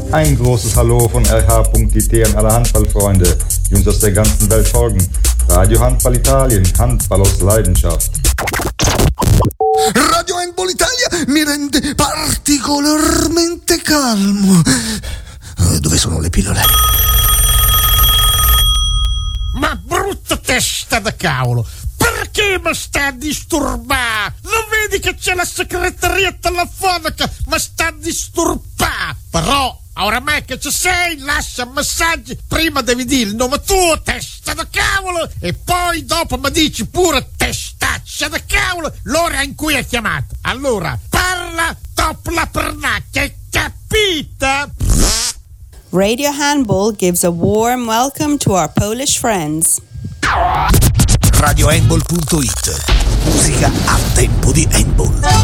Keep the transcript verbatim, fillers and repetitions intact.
Ein großes Hallo von R H punkt I T an alle Handballfreunde, die uns aus der ganzen Welt folgen. Radio Handball Italien, Handball aus Leidenschaft. Radio Handball Italia mi rende particolarmente calmo. Dove sono le pillole? Ma brutta testa da cavolo! Perché mi sta a disturbare? Non vedi che c'è la segreteria telefonica? Ma sta a disturbare! Però, oramai che ci sei, lascia messaggi. Prima devi dire il nome tuo, testa da cavolo, e poi dopo mi dici pure testaccia da cavolo l'ora in cui hai chiamato. Allora, parla dopo la pernacchia, capita? Radio Handball gives a warm welcome to our Polish friends. radio handball punto it. Musica a tempo di handball.